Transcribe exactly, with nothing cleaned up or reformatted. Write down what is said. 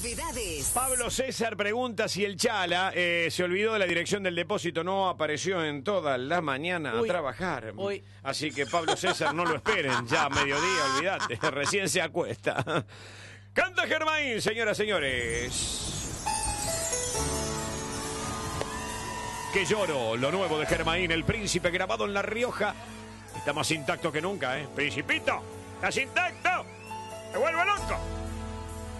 Novedades. Pablo César pregunta si el Chala eh, se olvidó de la dirección del depósito, no apareció en toda la mañana a Uy, trabajar. uy. Así que Pablo César no lo esperen, ya a mediodía, olvídate, recién se acuesta. Canta Germain, señoras, señores. Que lloro, lo nuevo de Germain, el príncipe grabado en La Rioja. Está más intacto que nunca, ¿eh? Principito, estás intacto. Me vuelvo loco.